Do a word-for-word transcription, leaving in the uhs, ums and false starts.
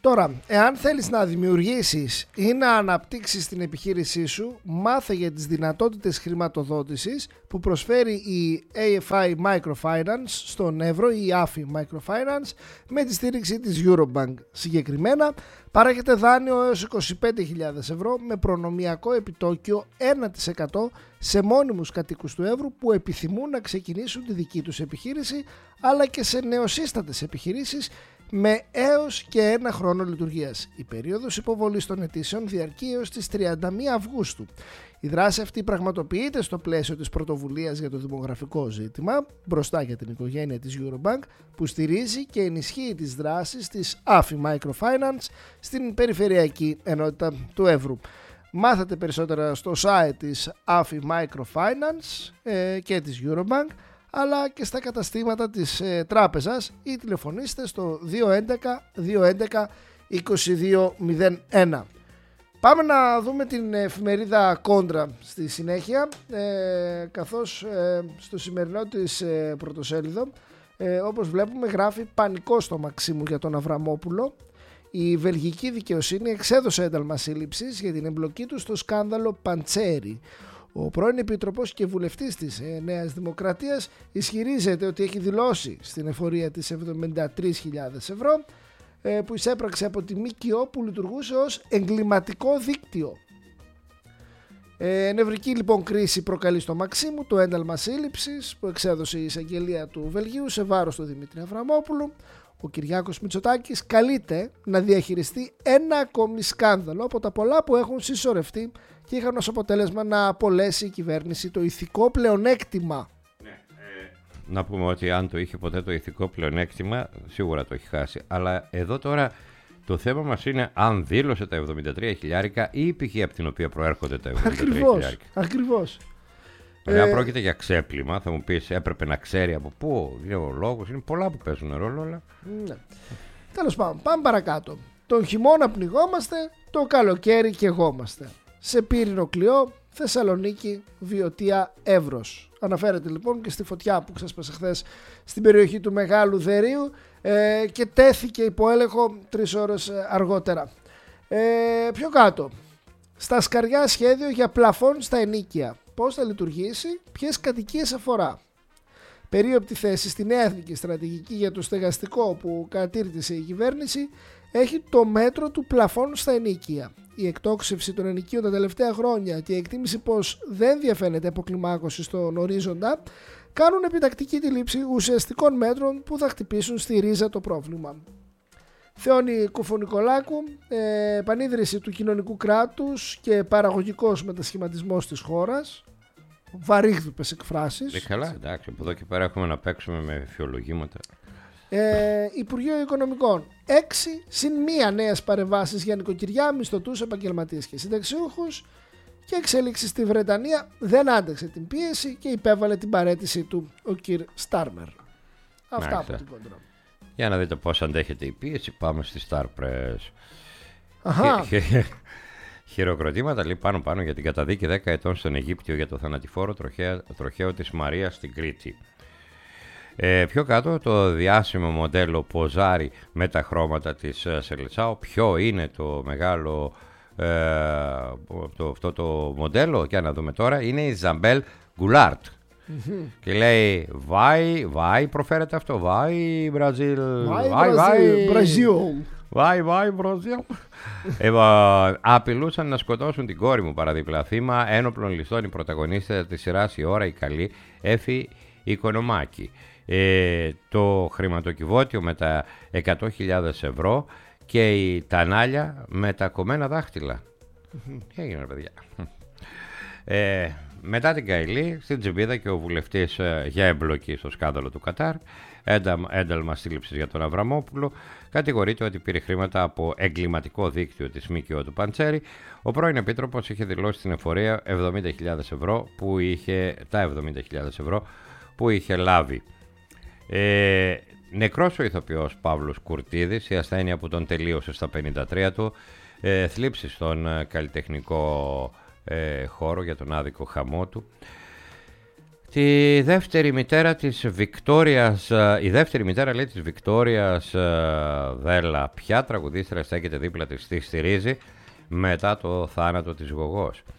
Τώρα, εάν θέλεις να δημιουργήσεις ή να αναπτύξεις την επιχείρησή σου, μάθε για τις δυνατότητες χρηματοδότησης που προσφέρει η έι εφ άι Microfinance στον Εύρο ή η άφι Microfinance με τη στήριξη της Eurobank. Συγκεκριμένα, παρέχεται δάνειο έως είκοσι πέντε χιλιάδες ευρώ με προνομιακό επιτόκιο ένα τοις εκατό σε μόνιμους κατοίκους του Εύρου που επιθυμούν να ξεκινήσουν τη δική τους επιχείρηση, αλλά και σε νεοσύστατες επιχειρήσεις με έως και ένα χρόνο λειτουργίας. Η περίοδος υποβολής των αιτήσεων διαρκεί έως τις τριάντα μία Αυγούστου. Η δράση αυτή πραγματοποιείται στο πλαίσιο της πρωτοβουλίας για το δημογραφικό ζήτημα μπροστά για την οικογένεια της Eurobank, που στηρίζει και ενισχύει τις δράσεις της άφι Microfinance στην περιφερειακή ενότητα του Εύρου. Μάθετε περισσότερα στο site της άφι Microfinance ε, και της Eurobank, αλλά και στα καταστήματα της ε, τράπεζας, ή τηλεφωνήστε στο δύο έντεκα δύο έντεκα είκοσι δύο μηδέν ένα. Πάμε να δούμε την εφημερίδα Κόντρα στη συνέχεια, ε, καθώς ε, στο σημερινό της ε, πρωτοσέλιδο, ε, όπως βλέπουμε, γράφει πανικό στο Μαξίμου για τον Αβραμόπουλο. Η βελγική δικαιοσύνη εξέδωσε ένταλμα σύλληψης για την εμπλοκή του στο σκάνδαλο Παντσέρι. Ο πρώην Επίτροπος και βουλευτής της Νέας Δημοκρατίας ισχυρίζεται ότι έχει δηλώσει στην εφορία της εβδομήντα τρεις χιλιάδες ευρώ που εισέπραξε από τη ΜΚΟ που λειτουργούσε ως εγκληματικό δίκτυο. Ε, νευρική λοιπόν κρίση προκαλεί στο Μαξίμου το ένταλμα σύλληψης που εξέδωσε η εισαγγελία του Βελγίου σε βάρος του Δημήτρη Αβραμόπουλου. Ο Κυριάκος Μητσοτάκης καλείται να διαχειριστεί ένα ακόμη σκάνδαλο από τα πολλά που έχουν συσσωρευτεί και είχαν ως αποτέλεσμα να απολέσει η κυβέρνηση το ηθικό πλεονέκτημα. Ναι, ε, να πούμε ότι αν το είχε ποτέ το ηθικό πλεονέκτημα, σίγουρα το έχει χάσει. Αλλά εδώ τώρα το θέμα μας είναι αν δήλωσε τα εβδομήντα τρία χιλιάρικα ή η πηγή από την οποία προέρχονται τα εβδομήντα τρία χιλιάρικα. Ακριβώς. Βέβαια, ε... πρόκειται για ξέπλυμα, θα μου πεις, έπρεπε να ξέρει από πού είναι ο λόγος. Είναι πολλά που παίζουν ρόλο, αλλά. Ναι. Τέλος πάντων, πάμε παρακάτω. Τον χειμώνα πνιγόμαστε, το καλοκαίρι καιγόμαστε. Σε Πύρινο Κλειό, Θεσσαλονίκη, Βιωτία, Εύρος. Αναφέρεται λοιπόν και στη φωτιά που ξέσπασε χθες στην περιοχή του Μεγάλου Δερείου ε, και τέθηκε υπό έλεγχο τρεις ώρες αργότερα. Ε, πιο κάτω, στα Σκαριά σχέδιο για πλαφόν στα ενοίκια. Πώς θα λειτουργήσει, ποιες κατοικίες αφορά. Περίοπτη θέση στη νέα εθνική στρατηγική για το στεγαστικό που κατήρτισε η κυβέρνηση έχει το μέτρο του πλαφών στα ενοίκια. Η εκτόξευση των ενοικίων τα τελευταία χρόνια και η εκτίμηση πως δεν διαφαίνεται αποκλιμάκωση στον ορίζοντα κάνουν επιτακτική τη λήψη ουσιαστικών μέτρων που θα χτυπήσουν στη ρίζα το πρόβλημα. Θεόνη Κουφονικολάκου, ε, επανίδρυση του κοινωνικού κράτους και παραγωγικός μετασχηματισμός της χώρας. Βαρύγδουπες εκφράσεις. Ε, καλά, εντάξει, από εδώ και πέρα έχουμε να παίξουμε με φιολογήματα. Ε, Υπουργείο Οικονομικών. Έξι συν μία νέες παρεμβάσεις για νοικοκυριά, μισθωτούς, επαγγελματίες και συνταξιούχους. Και εξέλιξη στη Βρετανία δεν άντεξε την πίεση και υπέβαλε την παραίτησή του ο κ. Στάρμερ. Αυτά από την Κόντρα. Για να δείτε πώς αντέχεται η πίεση, πάμε στη Star Press. Αχα. Χειροκροτήματα λέει πάνω πάνω για την καταδίκη δέκα ετών στον Αιγύπτιο για το θανατηφόρο τροχαίο, τροχαίο της Μαρίας στην Κρήτη. Ε, πιο κάτω το διάσημο μοντέλο ποζάρι με τα χρώματα της Σελεσάου. Ποιο είναι το μεγάλο ε, το, αυτό το μοντέλο, για να δούμε τώρα, είναι η Ζαμπέλ Γκουλάρτ. Mm-hmm. Και λέει Βάι, Βάι προφέρεται αυτό, Βάι Μπραζίλ, Βάι Μπραζίλ. Βάι, βάι, Μπραζίλ. Απειλούσαν να σκοτώσουν την κόρη μου παραδίπλα. Θύμα ένοπλων ληστών, η πρωταγωνίστρια της σειράς Η Ώρα η Καλή, Έφη Οικονομάκη. Ε, το χρηματοκιβώτιο με τα εκατό χιλιάδες ευρώ και η τανάλια με τα κομμένα δάχτυλα. Τι έγινε, παιδιά. Ε, μετά την Καηλή, στην Τζιμπίδα και ο βουλευτής ε, για εμπλοκή στο σκάνδαλο του Κατάρ, ένταλμα σύλληψης για τον Αβραμόπουλο, κατηγορείται ότι πήρε χρήματα από εγκληματικό δίκτυο της ΜΚΟ του Παντσέρι. Ο πρώην Επίτροπος είχε δηλώσει στην εφορία εβδομήντα χιλιάδες ευρώ που είχε, τα εβδομήντα χιλιάδες ευρώ που είχε λάβει. Ε, νεκρός ο ηθοποιός Παύλος Κουρτίδης, η ασθένεια που τον τελείωσε στα πενήντα τρία του, ε, θλίψη στον ε, καλλιτεχνικό ε, χώρο για τον άδικο χαμό του. Τη δεύτερη μητέρα της Βικτόριας, η δεύτερη μητέρα λέει της Βικτόριας Βέλα, ποια τραγουδίστρια στέκεται δίπλα της, τη στηρίζει μετά το θάνατο της Γογός.